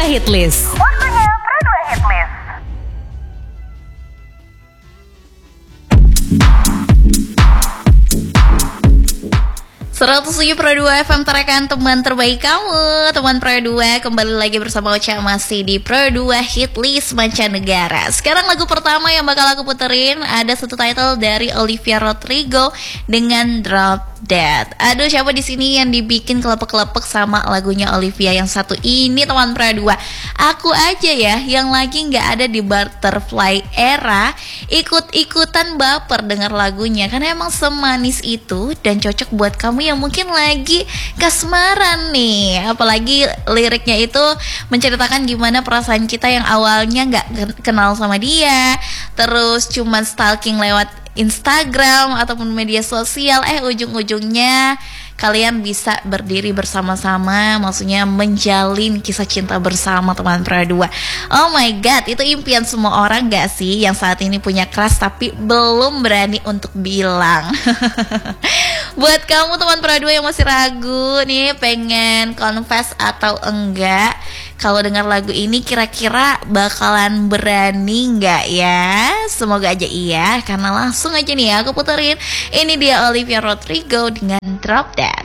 Pro 2 Hitlist. Waktunya Pro 2 Hitlist. Tujuh Pro 2 FM terekan teman terbaik kamu. Teman Pro 2 kembali lagi bersama Ocha masih di Pro 2 Hitlist Mancanegara. Sekarang lagu pertama yang bakal aku puterin ada satu title dari Olivia Rodrigo dengan Drop Dead. Aduh, siapa di sini yang dibikin kelepek-kelepek sama lagunya Olivia yang satu ini, teman Pro 2? Aku aja ya yang lagi nggak ada di butterfly era ikut-ikutan baper dengar lagunya karena emang semanis itu dan cocok buat kamu yang mungkin lagi kasmaran nih. Apalagi liriknya itu menceritakan gimana perasaan kita yang awalnya nggak kenal sama dia, terus cuman stalking lewat Instagram ataupun media sosial, ujung-ujungnya kalian bisa berdiri bersama-sama, maksudnya menjalin kisah cinta bersama, teman Pro 2. Oh my god, itu impian semua orang gak sih yang saat ini punya crush tapi belum berani untuk bilang. Buat kamu teman Pro 2 yang masih ragu nih pengen confess atau enggak, kalau dengar lagu ini kira-kira bakalan berani nggak ya? Semoga aja iya, karena langsung aja nih aku puterin. Ini dia Olivia Rodrigo dengan Drop Dead.